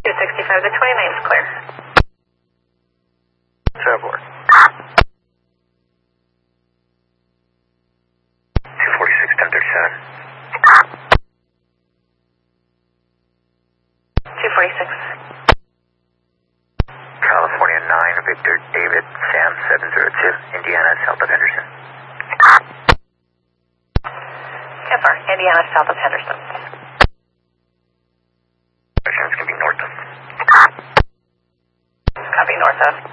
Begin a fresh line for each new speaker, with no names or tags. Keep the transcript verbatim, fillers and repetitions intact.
two sixty-five to twenty-nine is clear.
Traveler. two forty-six, ten thirty-seven.
two forty-six.
California nine, Victor David, Sam seven zero two, Indiana, south of Henderson.
Yes, sir. Indiana, south of Henderson.
Directions can be north of.
Copy north of.